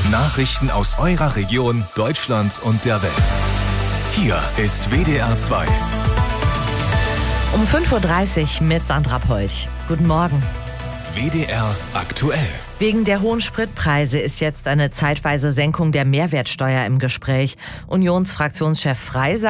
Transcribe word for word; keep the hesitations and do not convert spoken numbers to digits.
Nachrichten aus eurer Region, Deutschland und der Welt. Hier ist W D R zwei. Um fünf Uhr dreißig mit Sandra Polch. Guten Morgen. W D R aktuell. Wegen der hohen Spritpreise ist jetzt eine zeitweise Senkung der Mehrwertsteuer im Gespräch. Unionsfraktionschef Frey sagt,